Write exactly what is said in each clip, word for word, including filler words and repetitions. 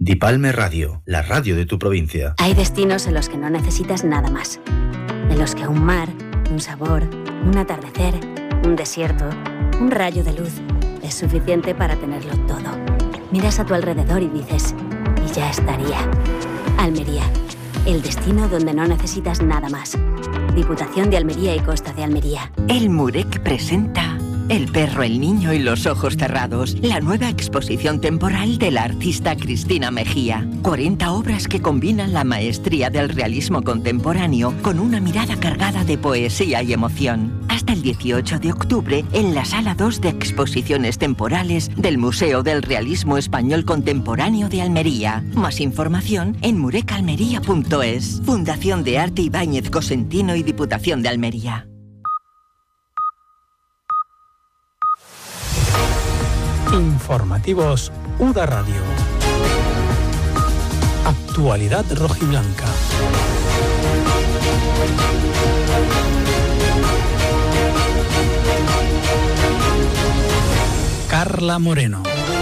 Dipalme Radio, la radio de tu provincia. Hay destinos en los que no necesitas nada más. En los que un mar, un sabor, un atardecer, un desierto, un rayo de luz es suficiente para tenerlo todo. Miras a tu alrededor y dices, y ya estaría. Almería, el destino donde no necesitas nada más. Diputación de Almería y Costa de Almería. El Murec presenta El perro, el niño y los ojos cerrados, la nueva exposición temporal de la artista Cristina Mejía. cuarenta obras que combinan la maestría del realismo contemporáneo con una mirada cargada de poesía y emoción. Hasta el dieciocho de octubre en la Sala dos de Exposiciones Temporales del Museo del Realismo Español Contemporáneo de Almería. Más información en murecalmería punto es. Fundación de Arte Ibáñez Cosentino y Diputación de Almería. Informativos U D A Radio. Actualidad rojiblanca. Carla Moreno.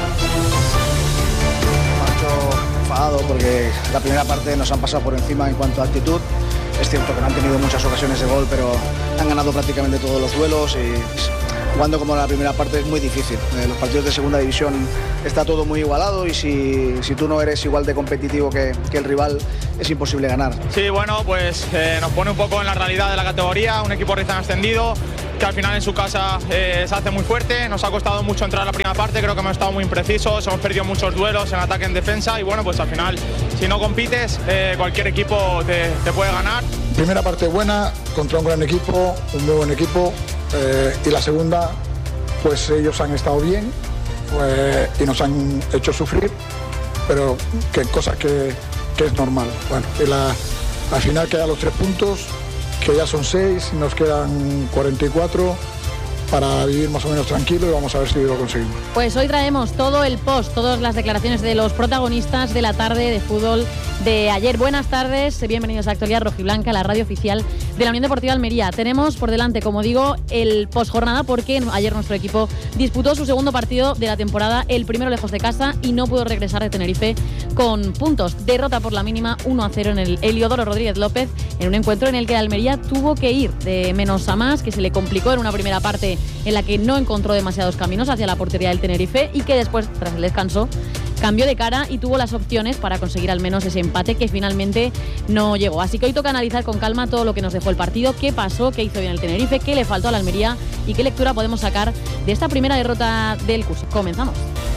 Marcho enfadado porque la primera parte nos han pasado por encima en cuanto a actitud. Es cierto que no han tenido muchas ocasiones de gol, pero han ganado prácticamente todos los duelos y jugando como la primera parte es muy difícil. Eh, los partidos de segunda división está todo muy igualado y si, si tú no eres igual de competitivo que, que el rival es imposible ganar. Sí, bueno, pues eh, nos pone un poco en la realidad de la categoría, un equipo recién ascendido que al final en su casa eh, se hace muy fuerte, nos ha costado mucho entrar a la primera parte, creo que hemos estado muy imprecisos, hemos perdido muchos duelos en ataque, en defensa y bueno, pues al final si no compites eh, cualquier equipo te, te puede ganar. Primera parte buena, contra un gran equipo, un muy buen equipo. Eh, y la segunda, pues ellos han estado bien pues, y nos han hecho sufrir, pero que cosa que, que es normal. Bueno, y la, al final quedan los tres puntos, que ya son seis, nos quedan cuarenta y cuatro para vivir más o menos tranquilo y vamos a ver si lo conseguimos. Pues hoy traemos todo el post, todas las declaraciones de los protagonistas de la tarde de fútbol de ayer. Buenas tardes, bienvenidos a Actualidad Rojiblanca, la radio oficial de la Unión Deportiva Almería. Tenemos por delante, como digo, el postjornada porque ayer nuestro equipo disputó su segundo partido de la temporada, el primero lejos de casa y no pudo regresar de Tenerife con puntos. Derrota por la mínima uno a cero en el Heliodoro Rodríguez López, en un encuentro en el que Almería tuvo que ir de menos a más, que se le complicó en una primera parte en la que no encontró demasiados caminos hacia la portería del Tenerife y que después, tras el descanso, cambió de cara y tuvo las opciones para conseguir al menos ese empate que finalmente no llegó. Así que hoy toca analizar con calma todo lo que nos dejó el partido, qué pasó, qué hizo bien el Tenerife, qué le faltó a la Almería y qué lectura podemos sacar de esta primera derrota del curso. Comenzamos.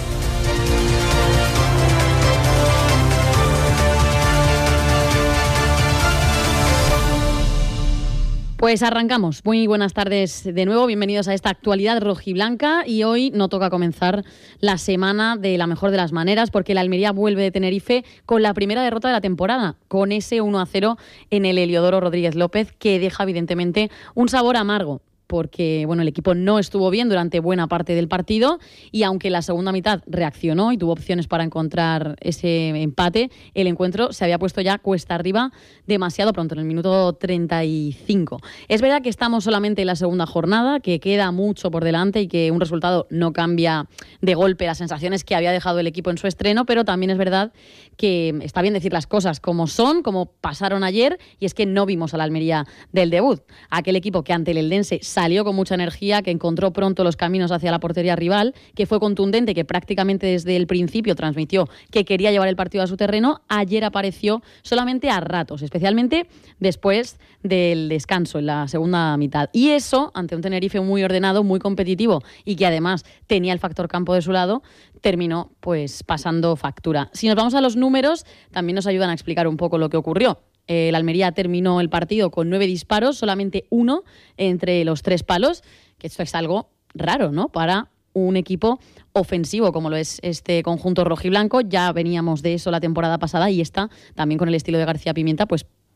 Pues arrancamos. Muy buenas tardes de nuevo, bienvenidos a esta actualidad rojiblanca y hoy no toca comenzar la semana de la mejor de las maneras porque la Almería vuelve de Tenerife con la primera derrota de la temporada, con ese uno a cero en el Heliodoro Rodríguez López que deja evidentemente un sabor amargo. Porque bueno, el equipo no estuvo bien durante buena parte del partido y aunque la segunda mitad reaccionó y tuvo opciones para encontrar ese empate, el encuentro se había puesto ya cuesta arriba demasiado pronto, en el minuto treinta y cinco. Es verdad que estamos solamente en la segunda jornada, que queda mucho por delante y que un resultado no cambia de golpe las sensaciones que había dejado el equipo en su estreno, pero también es verdad que está bien decir las cosas como son, como pasaron ayer, y es que no vimos a la Almería del debut. Aquel equipo que ante el Eldense salió con mucha energía, que encontró pronto los caminos hacia la portería rival, que fue contundente, que prácticamente desde el principio transmitió que quería llevar el partido a su terreno, ayer apareció solamente a ratos, especialmente después del descanso en la segunda mitad. Y eso, ante un Tenerife muy ordenado, muy competitivo y que además tenía el factor campo de su lado, terminó pues pasando factura. Si nos vamos a los números, también nos ayudan a explicar un poco lo que ocurrió. El Almería terminó el partido con nueve disparos, solamente uno entre los tres palos, que esto es algo raro, ¿no?, para un equipo ofensivo como lo es este conjunto rojiblanco. Ya veníamos de eso la temporada pasada y esta, también con el estilo de García Pimienta, pues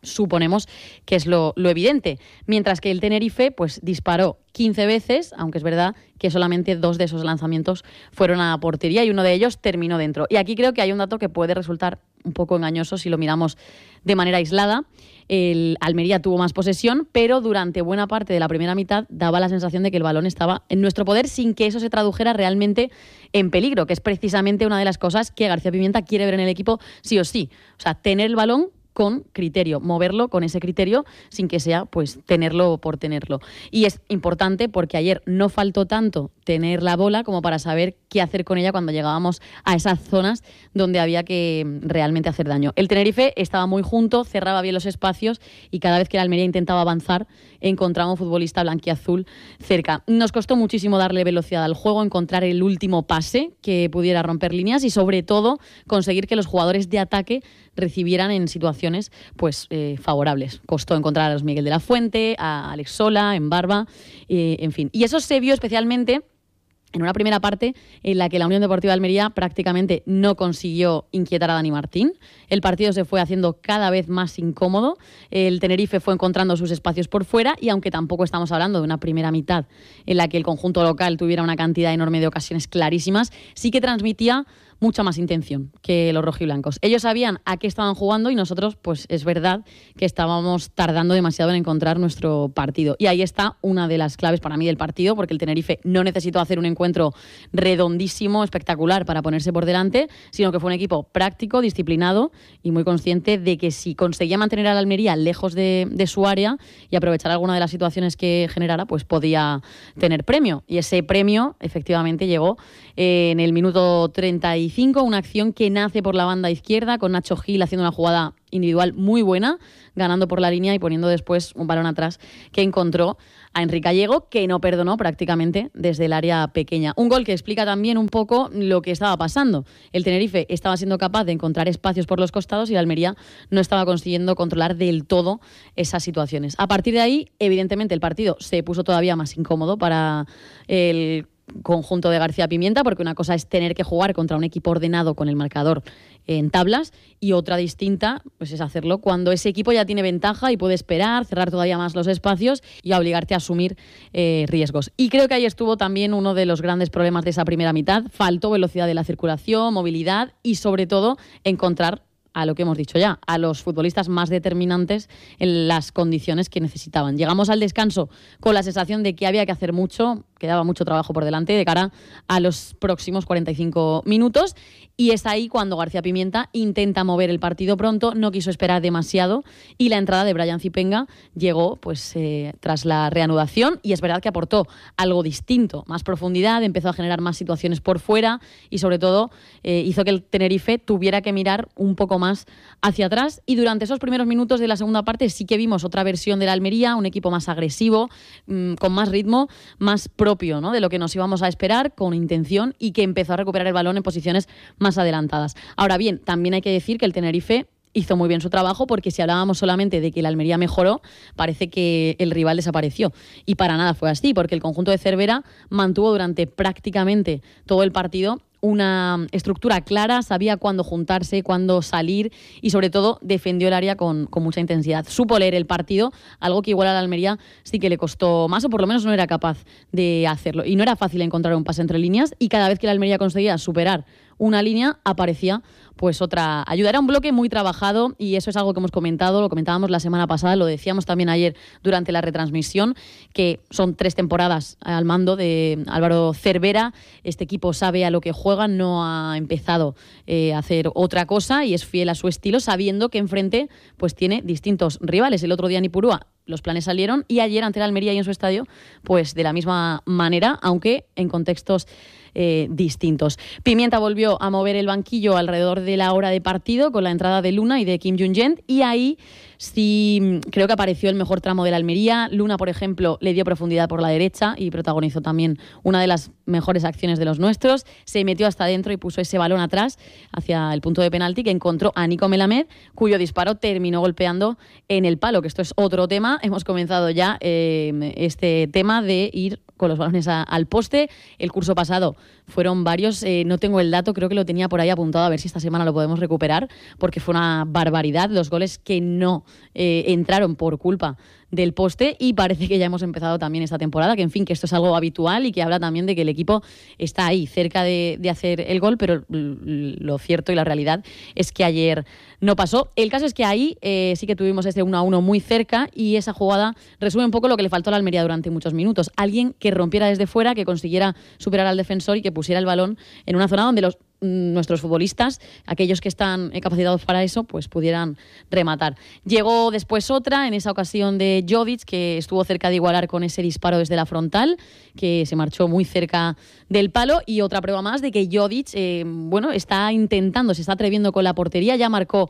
suponemos que es lo, lo evidente. Mientras que el Tenerife pues disparó quince veces, aunque es verdad que solamente dos de esos lanzamientos fueron a portería y uno de ellos terminó dentro. Y aquí creo que hay un dato que puede resultar un poco engañoso si lo miramos de manera aislada. El Almería tuvo más posesión, pero durante buena parte de la primera mitad daba la sensación de que el balón estaba en nuestro poder sin que eso se tradujera realmente en peligro, que es precisamente una de las cosas que García Pimienta quiere ver en el equipo sí o sí. O sea, tener el balón con criterio, moverlo con ese criterio sin que sea pues tenerlo por tenerlo. Y es importante porque ayer no faltó tanto tener la bola como para saber qué hacer con ella cuando llegábamos a esas zonas donde había que realmente hacer daño. El Tenerife estaba muy junto, cerraba bien los espacios y cada vez que el Almería intentaba avanzar encontraba un futbolista blanquiazul cerca. Nos costó muchísimo darle velocidad al juego, encontrar el último pase que pudiera romper líneas y sobre todo conseguir que los jugadores de ataque recibieran en situaciones pues eh, favorables. Costó encontrar a los Miguel de la Fuente, a Alex Sola, en Barba, eh, en fin. Y eso se vio especialmente en una primera parte en la que la Unión Deportiva de Almería prácticamente no consiguió inquietar a Dani Martín. El partido se fue haciendo cada vez más incómodo. El Tenerife fue encontrando sus espacios por fuera y aunque tampoco estamos hablando de una primera mitad en la que el conjunto local tuviera una cantidad enorme de ocasiones clarísimas, sí que transmitía mucha más intención que los rojiblancos. Ellos sabían a qué estaban jugando y nosotros, pues es verdad que estábamos tardando demasiado en encontrar nuestro partido. Y ahí está una de las claves para mí del partido, porque el Tenerife no necesitó hacer un encuentro redondísimo, espectacular para ponerse por delante, sino que fue un equipo práctico, disciplinado y muy consciente de que si conseguía mantener a la Almería lejos de, de su área y aprovechar alguna de las situaciones que generara, pues podía tener premio. Y ese premio efectivamente llegó eh, en el minuto treinta y cinco, una acción que nace por la banda izquierda con Nacho Gil haciendo una jugada individual muy buena, ganando por la línea y poniendo después un balón atrás que encontró a Enrique Gallego, que no perdonó prácticamente desde el área pequeña. Un gol que explica también un poco lo que estaba pasando. El Tenerife estaba siendo capaz de encontrar espacios por los costados y la Almería no estaba consiguiendo controlar del todo esas situaciones. A partir de ahí, evidentemente, el partido se puso todavía más incómodo para el conjunto de García Pimienta, porque una cosa es tener que jugar contra un equipo ordenado con el marcador en tablas y otra distinta pues es hacerlo cuando ese equipo ya tiene ventaja y puede esperar, cerrar todavía más los espacios y obligarte a asumir eh, riesgos. Y creo que ahí estuvo también uno de los grandes problemas de esa primera mitad. Faltó velocidad de la circulación, movilidad y sobre todo encontrar a lo que hemos dicho ya, a los futbolistas más determinantes en las condiciones que necesitaban. Llegamos al descanso con la sensación de que había que hacer mucho, quedaba mucho trabajo por delante de cara a los próximos cuarenta y cinco minutos y es ahí cuando García Pimienta intenta mover el partido pronto, no quiso esperar demasiado y la entrada de Brian Zipenga llegó pues eh, tras la reanudación y es verdad que aportó algo distinto, más profundidad, empezó a generar más situaciones por fuera y sobre todo eh, hizo que el Tenerife tuviera que mirar un poco más hacia atrás y durante esos primeros minutos de la segunda parte sí que vimos otra versión de la Almería, un equipo más agresivo, mmm, con más ritmo, más propio, ¿no?, de lo que nos íbamos a esperar, con intención y que empezó a recuperar el balón en posiciones más adelantadas. Ahora bien, también hay que decir que el Tenerife hizo muy bien su trabajo porque si hablábamos solamente de que la Almería mejoró, parece que el rival desapareció. Y para nada fue así, porque el conjunto de Cervera mantuvo durante prácticamente todo el partido una estructura clara, sabía cuándo juntarse, cuándo salir y sobre todo defendió el área con, con mucha intensidad. Supo leer el partido, algo que igual a la Almería sí que le costó más o por lo menos no era capaz de hacerlo. Y no era fácil encontrar un pase entre líneas y cada vez que la Almería conseguía superar una línea aparecía pues otra ayuda. Era un bloque muy trabajado y eso es algo que hemos comentado, lo comentábamos la semana pasada, lo decíamos también ayer durante la retransmisión, que son tres temporadas al mando de Álvaro Cervera. Este equipo sabe a lo que juega, no ha empezado eh, a hacer otra cosa y es fiel a su estilo, sabiendo que enfrente pues tiene distintos rivales. El otro día en Ipurúa los planes salieron y ayer ante la Almería y en su estadio pues de la misma manera, aunque en contextos Eh, distintos. Pimienta volvió a mover el banquillo alrededor de la hora de partido con la entrada de Luna y de Kim Jung-jent y ahí sí creo que apareció el mejor tramo de la Almería. Luna, por ejemplo, le dio profundidad por la derecha y protagonizó también una de las mejores acciones de los nuestros. Se metió hasta adentro y puso ese balón atrás hacia el punto de penalti que encontró a Nico Melamed, cuyo disparo terminó golpeando en el palo, que esto es otro tema. Hemos comenzado ya eh, este tema de ir con los balones a, al poste. El curso pasado fueron varios, eh, no tengo el dato, creo que lo tenía por ahí apuntado, a ver si esta semana lo podemos recuperar, porque fue una barbaridad los goles que no eh, entraron por culpa del poste, y parece que ya hemos empezado también esta temporada, que en fin, que esto es algo habitual y que habla también de que el equipo está ahí, cerca de, de hacer el gol, pero lo cierto y la realidad es que ayer no pasó. El caso es que ahí eh, sí que tuvimos ese uno a uno muy cerca, y esa jugada resume un poco lo que le faltó a la Almería durante muchos minutos. Alguien que rompiera desde fuera, que consiguiera superar al defensor y que pusiera el balón en una zona donde los nuestros futbolistas, aquellos que están capacitados para eso, pues pudieran rematar. Llegó después otra, en esa ocasión de Jovic, que estuvo cerca de igualar con ese disparo desde la frontal, que se marchó muy cerca del palo, y otra prueba más de que Jovic, eh, bueno, está intentando, se está atreviendo con la portería. Ya marcó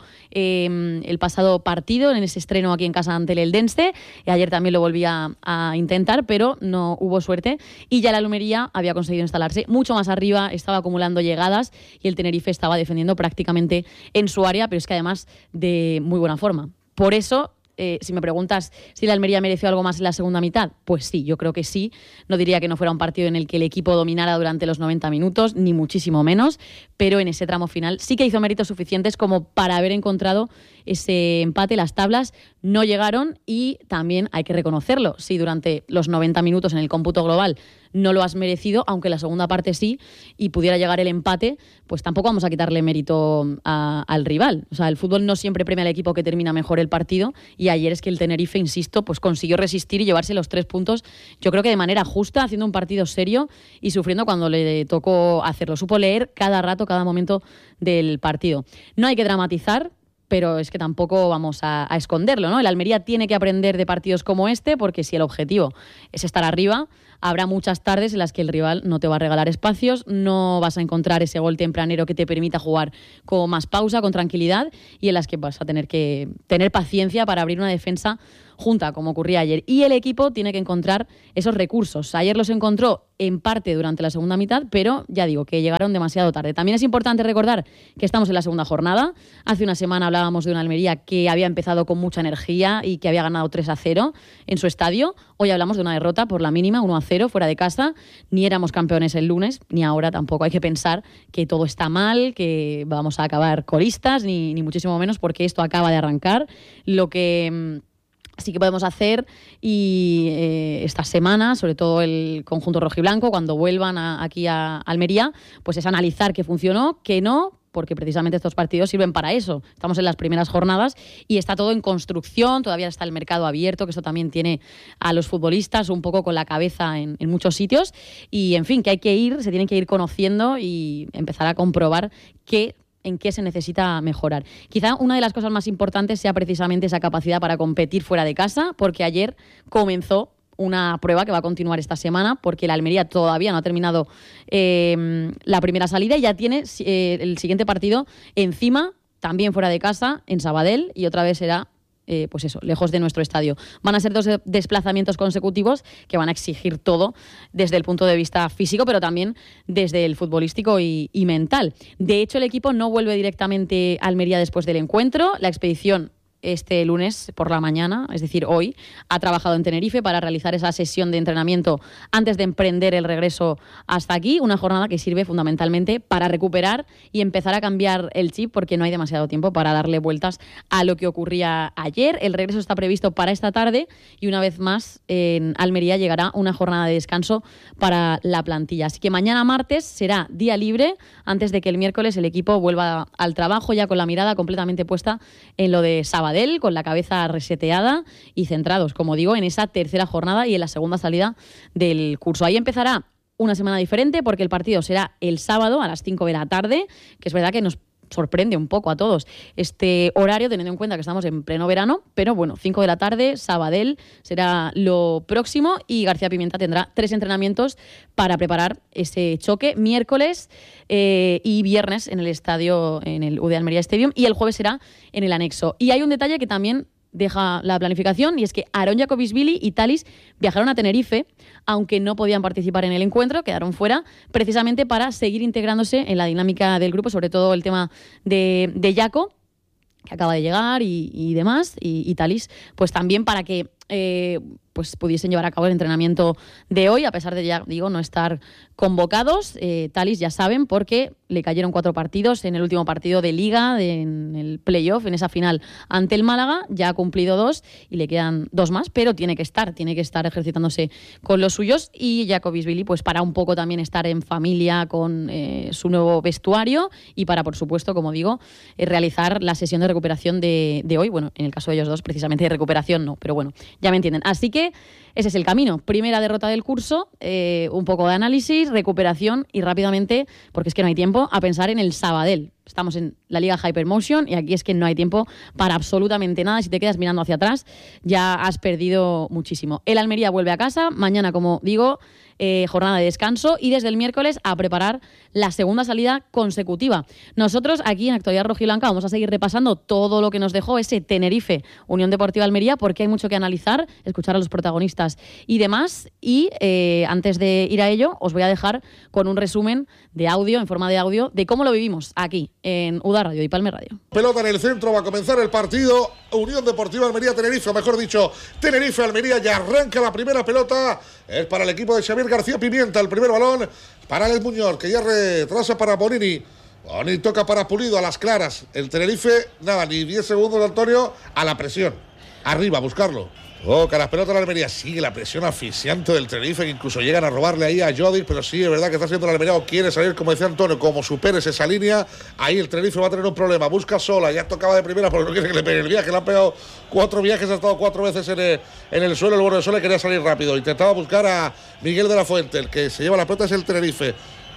eh, el pasado partido en ese estreno aquí en casa ante el Eldense, y ayer también lo volvía a intentar, pero no hubo suerte, y ya la Almería había conseguido instalarse mucho más arriba, estaba acumulando llegadas, y el Tenerife estaba defendiendo prácticamente en su área, pero es que además de muy buena forma. Por eso, eh, si me preguntas si la Almería mereció algo más en la segunda mitad, pues sí, yo creo que sí. No diría que no fuera un partido en el que el equipo dominara durante los noventa minutos, ni muchísimo menos, pero en ese tramo final sí que hizo méritos suficientes como para haber encontrado ese empate. Las tablas no llegaron, y también hay que reconocerlo, si durante los noventa minutos en el cómputo global no lo has merecido, aunque la segunda parte sí, y pudiera llegar el empate, pues tampoco vamos a quitarle mérito a, al rival. O sea, el fútbol no siempre premia al equipo que termina mejor el partido, y ayer es que el Tenerife, insisto, pues consiguió resistir y llevarse los tres puntos, yo creo que de manera justa, haciendo un partido serio y sufriendo cuando le tocó hacerlo. Supo leer cada rato, cada momento del partido. No hay que dramatizar, pero es que tampoco vamos a, a esconderlo, ¿no? El Almería tiene que aprender de partidos como este, porque si el objetivo es estar arriba, habrá muchas tardes en las que el rival no te va a regalar espacios, no vas a encontrar ese gol tempranero que te permita jugar con más pausa, con tranquilidad, y en las que vas a tener que tener paciencia para abrir una defensa junta, como ocurría ayer. Y el equipo tiene que encontrar esos recursos. Ayer los encontró en parte durante la segunda mitad, pero ya digo que llegaron demasiado tarde. También es importante recordar que estamos en la segunda jornada. Hace una semana hablábamos de una Almería que había empezado con mucha energía y que había ganado tres a cero en su estadio. Hoy hablamos de una derrota por la mínima, uno a cero, fuera de casa. Ni éramos campeones el lunes, ni ahora tampoco. Hay que pensar que todo está mal, que vamos a acabar colistas, ni, ni muchísimo menos, porque esto acaba de arrancar. Lo que sí que podemos hacer, y eh, esta semana, sobre todo el conjunto rojiblanco, cuando vuelvan a, aquí a Almería, pues es analizar qué funcionó, qué no, porque precisamente estos partidos sirven para eso. Estamos en las primeras jornadas y está todo en construcción, todavía está el mercado abierto, que eso también tiene a los futbolistas un poco con la cabeza en, en muchos sitios, y en fin, que hay que ir, se tienen que ir conociendo y empezar a comprobar qué en qué se necesita mejorar. Quizá una de las cosas más importantes sea precisamente esa capacidad para competir fuera de casa, porque ayer comenzó una prueba que va a continuar esta semana, porque la Almería todavía no ha terminado eh, la primera salida, y ya tiene eh, el siguiente partido encima, también fuera de casa, en Sabadell, y otra vez será Eh, pues eso, lejos de nuestro estadio. Van a ser dos desplazamientos consecutivos que van a exigir todo desde el punto de vista físico, pero también desde el futbolístico y, y mental. De hecho, el equipo no vuelve directamente a Almería después del encuentro. La expedición este lunes por la mañana, es decir, hoy, ha trabajado en Tenerife para realizar esa sesión de entrenamiento antes de emprender el regreso hasta aquí, una jornada que sirve fundamentalmente para recuperar y empezar a cambiar el chip, porque no hay demasiado tiempo para darle vueltas a lo que ocurría ayer. El regreso está previsto para esta tarde, y una vez más en Almería llegará una jornada de descanso para la plantilla. Así que mañana martes será día libre, antes de que el miércoles el equipo vuelva al trabajo, ya con la mirada completamente puesta en lo de sábado, con la cabeza reseteada y centrados, como digo, en esa tercera jornada y en la segunda salida del curso. Ahí empezará una semana diferente, porque el partido será el sábado a las cinco de la tarde, que es verdad que nos sorprende un poco a todos este horario, teniendo en cuenta que estamos en pleno verano, pero bueno, cinco de la tarde, Sabadell será lo próximo, y García Pimienta tendrá tres entrenamientos para preparar ese choque, miércoles eh, y viernes en el estadio, en el U D Almería Stadium, y el jueves será en el anexo. Y hay un detalle que también deja la planificación, y es que Aaron Jacobisvili y Thalys viajaron a Tenerife, aunque no podían participar en el encuentro, quedaron fuera, precisamente para seguir integrándose en la dinámica del grupo, sobre todo el tema de, de Jaco, que acaba de llegar, y, y demás, y, y Thalys, pues también para que eh, pues pudiesen llevar a cabo el entrenamiento de hoy, a pesar de, ya digo, no estar convocados. Eh, Thalys, ya saben, porque le cayeron cuatro partidos en el último partido de Liga, de, en el playoff, en esa final ante el Málaga. Ya ha cumplido dos y le quedan dos más, pero tiene que estar, tiene que estar ejercitándose con los suyos. Y Jacobisvili, pues para un poco también estar en familia con eh, su nuevo vestuario y para, por supuesto, como digo, eh, realizar la sesión de recuperación de, de hoy. Bueno, en el caso de ellos dos, precisamente de recuperación no, pero bueno, ya me entienden. Así que ese es el camino. Primera derrota del curso, eh, un poco de análisis, recuperación y rápidamente, porque es que no hay tiempo, a pensar en el Sabadell. Estamos en la Liga Hypermotion y aquí es que no hay tiempo para absolutamente nada. Si te quedas mirando hacia atrás, ya has perdido muchísimo. El Almería vuelve a casa. Mañana, como digo, eh, jornada de descanso y desde el miércoles a preparar la segunda salida consecutiva. Nosotros aquí en Actualidad Rojiblanca vamos a seguir repasando todo lo que nos dejó ese Tenerife Unión Deportiva Almería, porque hay mucho que analizar, escuchar a los protagonistas y demás. Y eh, antes de ir a ello, os voy a dejar con un resumen de audio, en forma de audio, de cómo lo vivimos aquí en U D A Radio y Palme Radio. Pelota en el centro, va a comenzar el partido. Unión Deportiva Almería-Tenerife, o mejor dicho, Tenerife-Almería, ya arranca la primera pelota. Es para el equipo de Xavier García Pimienta, el primer balón para Alex Muñoz, que ya retrasa para Bonini. Bonini toca para Pulido, a las claras. El Tenerife, nada, ni diez segundos de Antonio, a la presión. Arriba, a buscarlo. Toca las pelotas de la Almería, sigue la presión asfixiante del Tenerife, que incluso llegan a robarle ahí a Jodic, pero sí, es verdad que está haciendo la Almería o quiere salir, como decía Antonio, como superes esa línea, ahí el Tenerife va a tener un problema, busca sola, ya tocaba de primera, porque no quiere que le pegue el viaje, le han pegado cuatro viajes, ha estado cuatro veces en el, en el suelo, el bueno de Sola quería salir rápido, intentaba buscar a Miguel de la Fuente, el que se lleva la pelota es el Tenerife.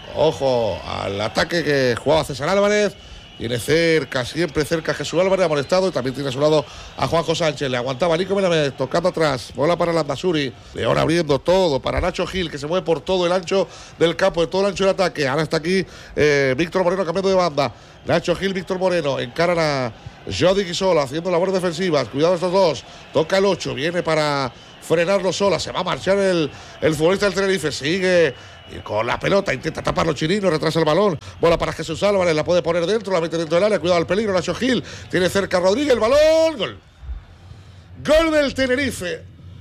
Ojo al ataque que jugaba César Álvarez. Tiene cerca, siempre cerca Jesús Álvarez, amonestado, y también tiene a su lado a Juanjo Sánchez. Le aguantaba Nico Melamed, tocando atrás, bola para Landazuri. León abriendo todo para Nacho Gil, que se mueve por todo el ancho del campo, de todo el ancho del ataque. Ahora está aquí eh, Víctor Moreno cambiando de banda. Nacho Gil, Víctor Moreno, encaran a Jodic y Sola, haciendo labores defensivas. Cuidado estos dos, toca el ocho, viene para frenarlo Sola, se va a marchar el, el futbolista del Tenerife, sigue y con la pelota, intenta taparlo Chirino, retrasa el balón, bola para Jesús Álvarez, la puede poner dentro, la mete dentro del área, cuidado al peligro, Nacho Gil, tiene cerca a Rodríguez, el balón, gol. Gol del Tenerife,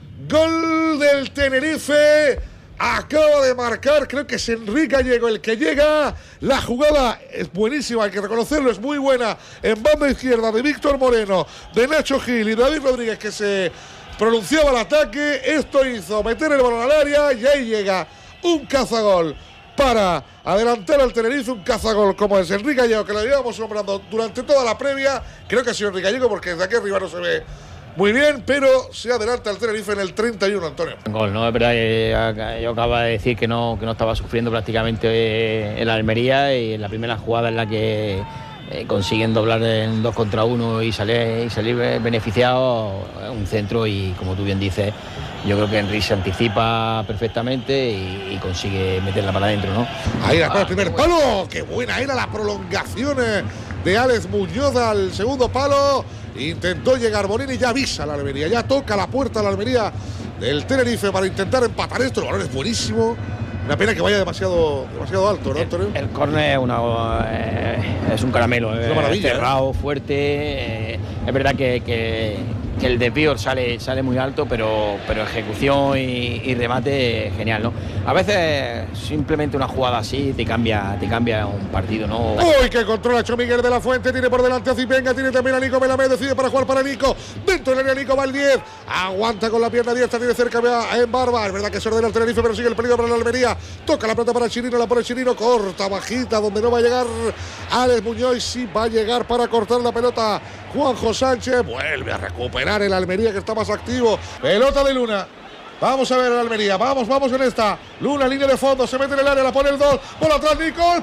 gol del Tenerife, acaba de marcar, creo que es Enrique Gallego el que llega, la jugada es buenísima, hay que reconocerlo, es muy buena, en banda izquierda de Víctor Moreno, de Nacho Gil y David Rodríguez, que se pronunciaba el ataque, esto hizo meter el balón al área y ahí llega un cazagol para adelantar al Tenerife, un cazagol como es Enrique Gallego, que lo llevamos nombrando durante toda la previa. Creo que ha sido Enrique Gallego porque desde aquí arriba no se ve muy bien, pero se adelanta al Tenerife en el treinta y uno, Antonio. Gol, ¿no? Es verdad que yo acabo de decir que no, que no estaba sufriendo prácticamente en la Almería, y en la primera jugada en la que eh, consiguen doblar en dos contra uno y salir, y salir beneficiado, un centro, y como tú bien dices, yo creo que Enrique se anticipa perfectamente y, y consigue meterla para adentro, ¿no? Ahí está el primer palo, qué buena era la prolongación de Alex Muñoz al segundo palo. Intentó llegar Bonini, ya avisa la Almería, ya toca la puerta a la Almería del Tenerife para intentar empatar esto. El balón es buenísimo. Una pena que vaya demasiado, demasiado alto, ¿no, Antonio? El, el córner es, una, eh, es un caramelo, es una maravilla, cerrado, ¿eh? Fuerte. Eh, es verdad que, que, que el desvío sale, sale muy alto, pero, pero ejecución y, y remate genial, ¿no? A veces simplemente una jugada así te cambia, te cambia un partido, ¿no? ¡Uy, qué control ha hecho Miguel de la Fuente! Tiene por delante a Zipenga, tiene también a Nico Melamed, decide para jugar para Nico. Dentro del área Nico va el diez, aguanta con la pierna diestra, tiene cerca en Barba. Es verdad que se ordena el Tenerife, pero sigue el peligro para la Almería. Toca la pelota para Chirino, la pone Chirino, corta, bajita, donde no va a llegar Alex Muñoz, sí va a llegar para cortar la pelota Juanjo Sánchez. Vuelve a recuperar el Almería, que está más activo. Pelota de Luna. Vamos a ver el Almería, vamos, vamos en esta. Luna, línea de fondo, se mete en el área, la pone el dos. Bola atrás, Nico, ¡el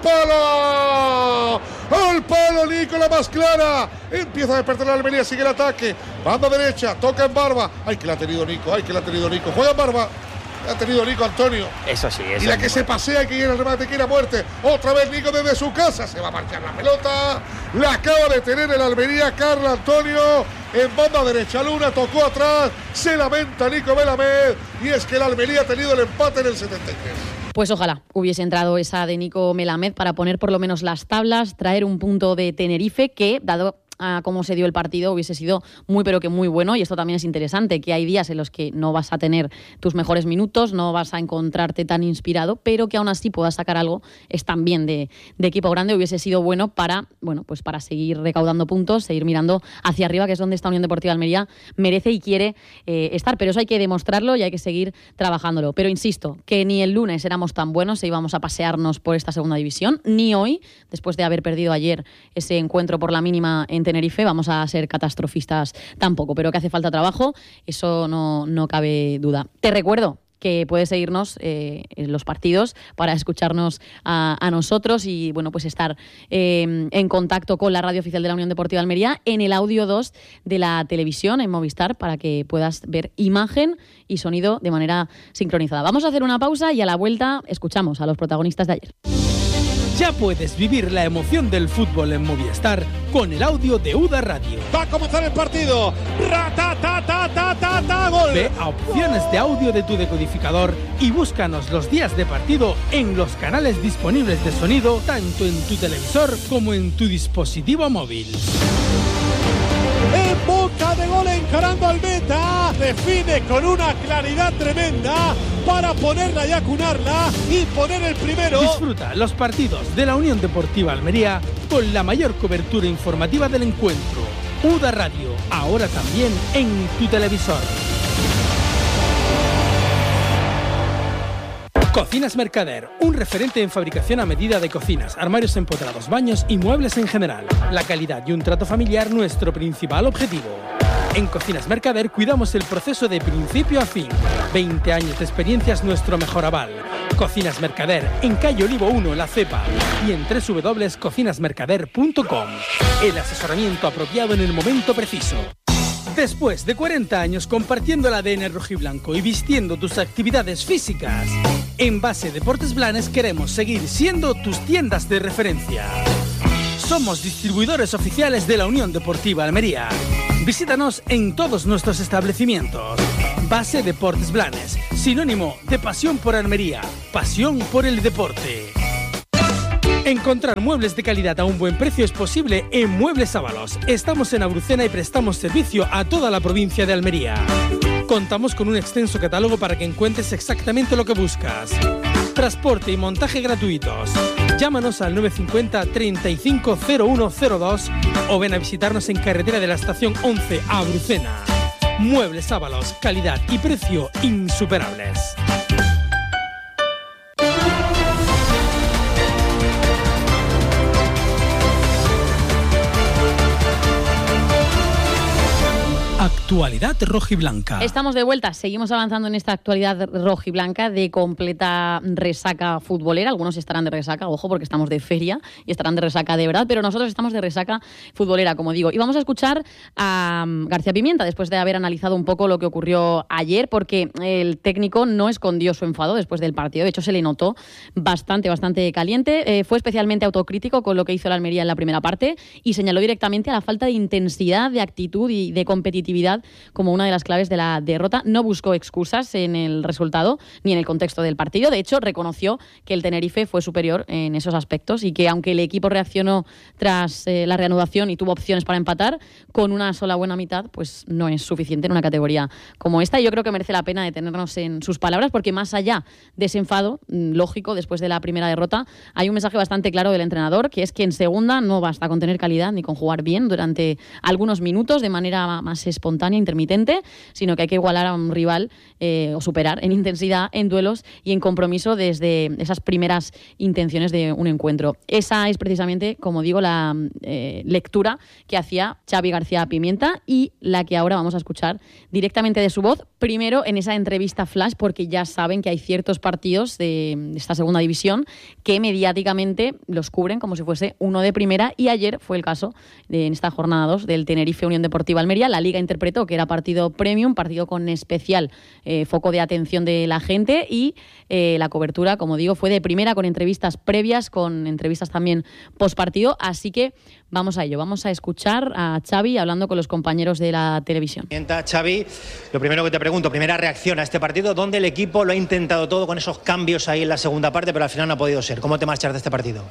palo! ¡El palo, Nico, la más clara! Empieza a despertar la Almería, sigue el ataque. Banda derecha, toca en Barba. ¡Ay, que la ha tenido Nico! ¡Ay, que la ha tenido Nico! Juega en Barba. Ha tenido Nico, Antonio. Eso sí, eso y la es que se pasea, que quiere el remate, quiere a muerte. Otra vez Nico desde su casa. Se va a marchar la pelota. La acaba de tener el Almería, Carla Antonio. En banda derecha, Luna tocó atrás. Se lamenta Nico Melamed. Y es que el Almería ha tenido el empate en el setenta y tres. Pues ojalá hubiese entrado esa de Nico Melamed para poner por lo menos las tablas, traer un punto de Tenerife que, dado a cómo se dio el partido hubiese sido muy pero que muy bueno, y esto también es interesante, que hay días en los que no vas a tener tus mejores minutos, no vas a encontrarte tan inspirado, pero que aún así puedas sacar algo, es también de, de equipo grande, hubiese sido bueno para, bueno, pues para seguir recaudando puntos, seguir mirando hacia arriba, que es donde esta Unión Deportiva Almería merece y quiere eh, estar, pero eso hay que demostrarlo y hay que seguir trabajándolo. Pero insisto, que ni el lunes éramos tan buenos e íbamos a pasearnos por esta segunda división, ni hoy, después de haber perdido ayer ese encuentro por la mínima en Tenerife, vamos a ser catastrofistas tampoco, pero que hace falta trabajo, eso no, no cabe duda. Te recuerdo que puedes seguirnos eh, en los partidos para escucharnos a, a nosotros y bueno, pues estar eh, en contacto con la radio oficial de la Unión Deportiva Almería en el audio dos de la televisión en Movistar, para que puedas ver imagen y sonido de manera sincronizada. Vamos a hacer una pausa y a la vuelta escuchamos a los protagonistas de ayer. Ya puedes vivir la emoción del fútbol en Movistar con el audio de U D A Radio. Va a comenzar el partido. ¡Ra-ta-ta-ta-ta-ta-ta! ¡Gol! Ve a opciones de audio de tu decodificador y búscanos los días de partido en los canales disponibles de sonido, tanto en tu televisor como en tu dispositivo móvil. En boca de gol, encarando al meta, define con una claridad tremenda para ponerla y acunarla y poner el primero. Disfruta los partidos de la Unión Deportiva Almería con la mayor cobertura informativa del encuentro. U D A Radio, ahora también en tu televisor. Cocinas Mercader, un referente en fabricación a medida de cocinas, armarios empotrados, baños y muebles en general. La calidad y un trato familiar, nuestro principal objetivo. En Cocinas Mercader cuidamos el proceso de principio a fin. veinte años de experiencia es nuestro mejor aval. Cocinas Mercader, en calle Olivo uno, La Cepa, y en doble u doble u doble u punto cocinas mercader punto com. El asesoramiento apropiado en el momento preciso. Después de cuarenta años compartiendo el A D N rojiblanco y vistiendo tus actividades físicas, en Base Deportes Blanes queremos seguir siendo tus tiendas de referencia. Somos distribuidores oficiales de la Unión Deportiva Almería. Visítanos en todos nuestros establecimientos. Base Deportes Blanes, sinónimo de pasión por Almería, pasión por el deporte. Encontrar muebles de calidad a un buen precio es posible en Muebles Ábalos. Estamos en Abrucena y prestamos servicio a toda la provincia de Almería. Contamos con un extenso catálogo para que encuentres exactamente lo que buscas. Transporte y montaje gratuitos. Llámanos al nueve cinco cero, treinta y cinco, cero uno cero dos o ven a visitarnos en carretera de la estación once a Abrucena. Muebles Ábalos, calidad y precio insuperables. Actualidad rojiblanca. Estamos de vuelta, seguimos avanzando en esta actualidad rojiblanca de completa resaca futbolera. Algunos estarán de resaca, ojo, porque estamos de feria y estarán de resaca de verdad, pero nosotros estamos de resaca futbolera, como digo. Y vamos a escuchar a García Pimienta después de haber analizado un poco lo que ocurrió ayer, porque el técnico no escondió su enfado después del partido. De hecho, se le notó bastante, bastante caliente. Eh, fue especialmente autocrítico con lo que hizo la Almería en la primera parte y señaló directamente a la falta de intensidad, de actitud y de competitividad como una de las claves de la derrota. No buscó excusas en el resultado ni en el contexto del partido. De hecho, reconoció que el Tenerife fue superior en esos aspectos y que aunque el equipo reaccionó tras eh, la reanudación y tuvo opciones para empatar, con una sola buena mitad, pues no es suficiente en una categoría como esta. Y yo creo que merece la pena detenernos en sus palabras, porque más allá de ese enfado, lógico, después de la primera derrota, hay un mensaje bastante claro del entrenador, que es que en segunda no basta con tener calidad ni con jugar bien durante algunos minutos de manera más espontánea, intermitente, sino que hay que igualar a un rival eh, o superar en intensidad, en duelos y en compromiso desde esas primeras intenciones de un encuentro. Esa es precisamente, como digo, la eh, lectura que hacía Xavi García Pimienta y la que ahora vamos a escuchar directamente de su voz, primero en esa entrevista flash, porque ya saben que hay ciertos partidos de esta segunda división que mediáticamente los cubren como si fuese uno de primera, y ayer fue el caso de, en esta jornada dos del Tenerife Unión Deportiva Almería. La Liga interpretó que era partido premium, partido con especial eh, foco de atención de la gente, y eh, la cobertura, como digo, fue de primera, con entrevistas previas, con entrevistas también post partido, así que vamos a ello, vamos a escuchar a Xavi hablando con los compañeros de la televisión. Xavi, lo primero que te pregunto, primera reacción a este partido, donde el equipo lo ha intentado todo con esos cambios ahí en la segunda parte, pero al final no ha podido ser. ¿Cómo te marchas de este partido?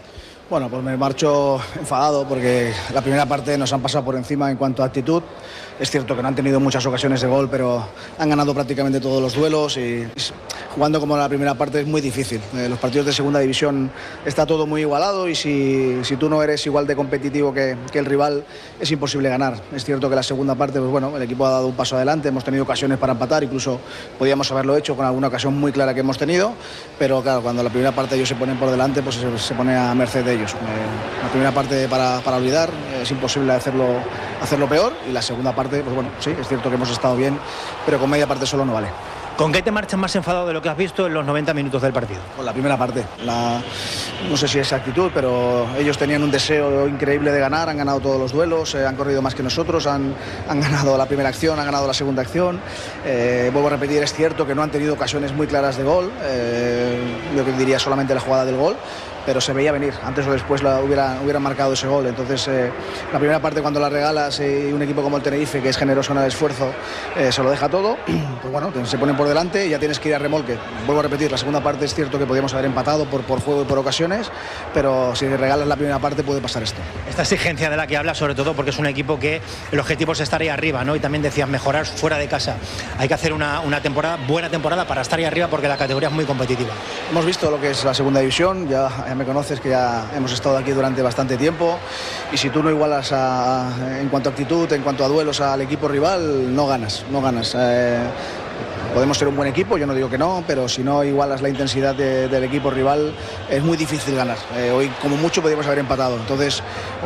Bueno, pues me marcho enfadado porque la primera parte nos han pasado por encima en cuanto a actitud. Es cierto que no han tenido muchas ocasiones de gol, pero han ganado prácticamente todos los duelos y jugando como en la primera parte es muy difícil. Eh, los partidos de segunda división está todo muy igualado y si, si tú no eres igual de competitivo que, que el rival es imposible ganar. Es cierto que la segunda parte, pues bueno, el equipo ha dado un paso adelante, hemos tenido ocasiones para empatar, incluso podíamos haberlo hecho con alguna ocasión muy clara que hemos tenido, pero claro, cuando la primera parte ellos se ponen por delante, pues se, se pone a merced de ellos. Eh, la primera parte para, para olvidar, es imposible hacerlo, hacerlo peor y la segunda parte, pues bueno, sí, es cierto que hemos estado bien, pero con media parte solo no vale. ¿Con qué te marchas más enfadado de lo que has visto en los noventa minutos del partido? Con la primera parte. La, no sé si es actitud, pero ellos tenían un deseo increíble de ganar, han ganado todos los duelos, eh, han corrido más que nosotros, han, han ganado la primera acción, han ganado la segunda acción. Eh, vuelvo a repetir, es cierto que no han tenido ocasiones muy claras de gol, eh, yo diría solamente la jugada del gol, pero se veía venir, antes o después la hubiera, hubieran marcado ese gol. Entonces, eh, la primera parte cuando la regalas y eh, un equipo como el Tenerife, que es generoso en el esfuerzo, eh, se lo deja todo, pues bueno, se ponen por delante y ya tienes que ir a remolque. Vuelvo a repetir, la segunda parte es cierto que podíamos haber empatado por, por juego y por ocasiones, pero si regalas la primera parte puede pasar esto. Esta exigencia de la que hablas, sobre todo porque es un equipo que el objetivo es estar ahí arriba, ¿no? Y también decías mejorar fuera de casa. Hay que hacer una, una temporada, buena temporada para estar ahí arriba porque la categoría es muy competitiva. Hemos visto lo que es la segunda división, ya, ya me conoces que ya hemos estado aquí durante bastante tiempo y si tú no igualas a, a, en cuanto a actitud, en cuanto a duelos al equipo rival, no ganas, no ganas. Eh, podemos ser un buen equipo, yo no digo que no, pero si no igualas la intensidad de, del equipo rival es muy difícil ganar. Eh, hoy como mucho podríamos haber empatado, entonces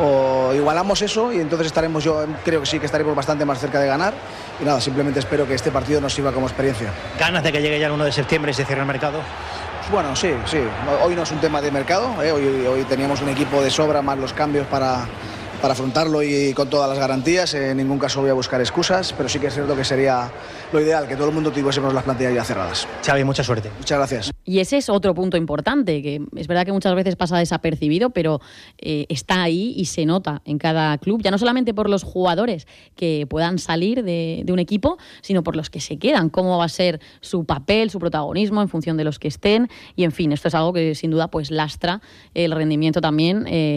o igualamos eso y entonces estaremos, yo creo que sí que estaremos bastante más cerca de ganar y nada, simplemente espero que este partido nos sirva como experiencia. ¿Ganas de que llegue ya el uno de septiembre y se cierre el mercado? Bueno, sí, sí. Hoy no es un tema de mercado, ¿eh? hoy, hoy teníamos un equipo de sobra más los cambios para, para afrontarlo y con todas las garantías. En ningún caso voy a buscar excusas, pero sí que es cierto que sería lo ideal, que todo el mundo tuviésemos las plantillas ya cerradas. Xavi, mucha suerte. Muchas gracias. Y ese es otro punto importante, que es verdad que muchas veces pasa desapercibido, pero eh, está ahí y se nota en cada club, ya no solamente por los jugadores que puedan salir de, de un equipo, sino por los que se quedan, cómo va a ser su papel, su protagonismo en función de los que estén, y en fin, esto es algo que sin duda pues lastra el rendimiento también eh,